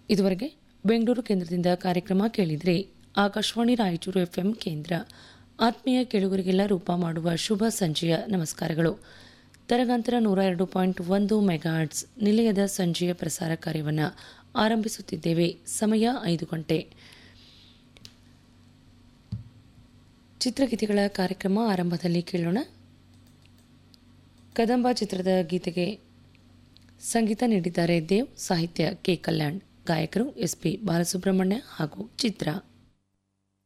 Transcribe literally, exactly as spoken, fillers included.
ಇದುವರೆಗೆ ಬೆಂಗಳೂರು ಕೇಂದ್ರದಿಂದ ಕಾರ್ಯಕ್ರಮ ಕೇಳಿದರೆ ಆಕಾಶವಾಣಿ ರಾಯಚೂರು ಎಫ್ಎಂ ಕೇಂದ್ರ. ಆತ್ಮೀಯ ಕೇಳುಗರಿಗೆಲ್ಲ ರೂಪ ಮಾಡುವ ಶುಭ ಸಂಜೆಯ ನಮಸ್ಕಾರಗಳು. ತರಂಗಾಂತರ ನೂರ ಎರಡು ಪಾಯಿಂಟ್ ಒಂದು ಮೆಗಾಹರ್ಟ್ಸ್ ನಿಲಯದ ಸಂಜೆಯ ಪ್ರಸಾರ ಕಾರ್ಯವನ್ನು ಆರಂಭಿಸುತ್ತಿದ್ದೇವೆ. ಸಮಯ ಐದು ಗಂಟೆ. ಚಿತ್ರಗೀತೆಗಳ ಕಾರ್ಯಕ್ರಮ ಆರಂಭದಲ್ಲಿ ಕೇಳೋಣ. ಕದಂಬ ಚಿತ್ರದ ಗೀತೆಗೆ ಸಂಗೀತ ನೀಡಿದ್ದಾರೆ ದೇವ್, ಸಾಹಿತ್ಯ ಕೆ ಕಲ್ಯಾಣ್, ಗಾಯಕರು ಎಸ್ ಪಿ ಬಾಲಸುಬ್ರಹ್ಮಣ್ಯ ಹಾಗೂ ಚಿತ್ರ.